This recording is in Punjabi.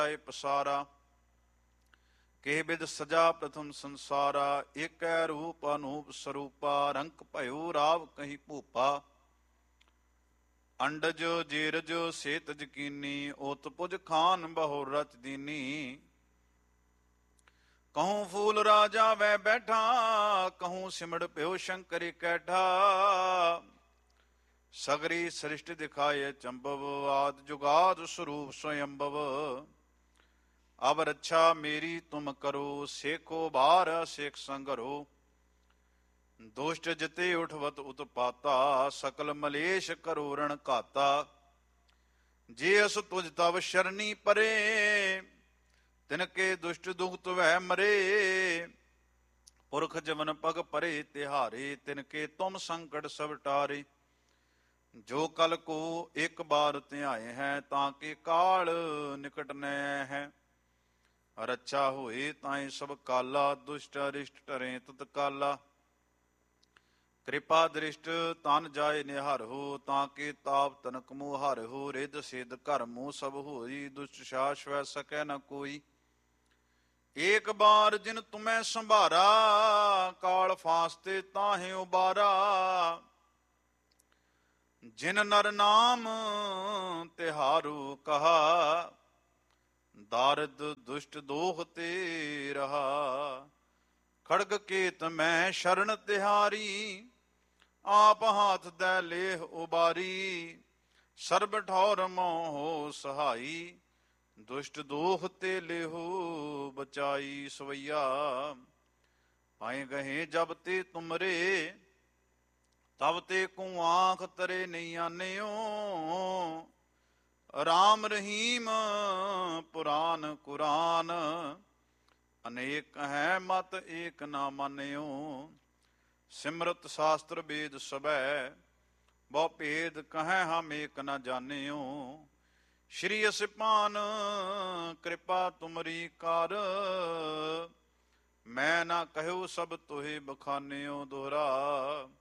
ਪਸਾਰਾ। ਕੇ ਬਿਦ ਸਜਾ ਪ੍ਰਥਮ ਸੰਸਾਰਾ। ਏਕੈ ਰੂਪ ਅਨੂਪ ਸਰੂਪਾ। ਰੰਕ ਭਇਓ ਰਾਵ ਕਹੀ ਭੂਪਾ। ਅੰਡਜ ਜੀਰਜ ਸੇਤ ਜਕੀਨੀ। ਓਤ ਪੁਜ ਖਾਨ ਬਹੁ ਰਚ ਦੀਨੀ। ਕਹੂੰ ਫੂਲ ਰਾਜਾ ਵੈ ਬੈਠਾ। ਕਹੂੰ ਸਿਮੜ ਪਿਓ ਸ਼ੰਕਰ ਕੈਠਾ। ਸਗਰੀ ਸ੍ਰਿਸ਼ਟ ਦਿਖਾਏ ਚੰਬਵ। ਆਦ ਜੁਗਾਦ ਸਰੂਪ ਸਵਯੰਭਵ। ਅਬ ਰੱਛਾ ਮੇਰੀ ਤੁਮ ਕਰੋ। ਸੇਖੋ ਬਾਰ ਸੇਖ ਸੰਗਰੋ। ਦੁਸ਼ਟ ਜਿਤੇ ਉਠਵਤ ਉਤਪਾਤਾ। ਸਕਲ ਮਲੇਸ਼ ਕਰੋ ਰਣ ਘਾਤਾ। ਜੇ ਅਸ ਤੁਜ ਤਵ ਸ਼ਰਨੀ ਪਰੇ। ਤਿਨਕੇ ਦੁਸ਼ਟ ਦੁਖਤ ਵਹਿ ਮਰੇ। ਪੁਰਖ ਜਮਨ ਪਗ ਪਰੇ ਤਿਹਾਰੇ। ਤਿਨਕੇ ਤੁਮ ਸੰਕਟ ਸਭ ਟਾਰੇ। ਜੋ ਕਲ ਕੋ ਇੱਕ ਬਾਰ ਧਿਆਏ ਹੈ। ਤਾਂ ਕਿ ਕਾਲ ਨਿਕਟ ਨੈ ਹੈ। ਰੱਛਾ ਹੋਏ ਤਾਏ ਸਭ ਕਾਲਾ। ਦੁਸ਼ਟ ਅਰਿਸ਼ਟ ਟਰੇ ਤਤਕਾਲਾ। ਕਿਰਪਾ ਦ੍ਰਿਸ਼ਟ ਤਨ ਜਾਏ ਨਿਹਾਰਹੁ। ਤਾਂ ਕਿ ਤਾਪ ਤਨਕ ਮੋਹ ਹਾਰਹੁ। ਰਿੱਧ ਸਿੱਧ ਘਰ ਮੋਹ ਸਭ ਹੋਈ। ਦੁਸ਼ਟ ਸ਼ਾਸ ਵੈ ਸਕੈ ਨ ਕੋਈ। ਏਕ ਬਾਰ ਜਿਨ ਤੁਮੈ ਸੰਭਾਰਾ। ਕਾਲ ਫਾਸਤੇ ਤਾਹੇ ਉਬਾਰਾ। ਜਿਨ ਨਰ ਨਾਮ ਤਿਹਾਰੂ ਕਹਾ। ਦਾਰਦ ਦੁਸ਼ਟ ਦੋਖ ਤੇ ਰਹਾ। ਖੜਗ ਕੇਤ ਮੈਂ ਸ਼ਰਨ ਤਿਹਾਰੀ। ਆਪ ਹਾਥ ਦੈ ਲੇਹ ਉਬਾਰੀ। ਸਰਬ ਠੌਰ ਮੋਹ ਸਹਾਈ। ਦੁਸ਼ਟ ਦੋਖ ਤੇ ਲੇਹੂ ਬਚਾਈ ਸਵਈਆ। ਪਾਏ ਗਹੇ ਜਬ ਤੇ ਤੁਮਰੇ। ਤਬ ਤੇ ਕੋ ਆਂਖ ਤਰੇ ਨਹੀਂ ਆਨਿਓ। ਰਾਮ ਰਹੀਮ ਪੁਰਾਨ ਕੁਰਾਨ। ਅਨੇਕ ਹੈ ਮਤ ਏਕ ਨਾ ਮਾਨਿਓ। ਸਿਮਰਤ ਸ਼ਾਸਤਰ ਵੇਦ ਸਭੈ। ਬਹੁ ਭੇਦ ਕਹੈ ਹਮ ਏਕ ਨ ਜਾਣਿਓ। ਸ਼੍ਰੀ ਅਸਿਪਾਨ ਕਿਰਪਾ ਤੁਮਰੀ ਕਰ। ਮੈਂ ਨਾ ਕਹਿਓ ਸਭ ਤੋਹਿ ਬਖਾਨਿਓ। ਦੋਹਰਾ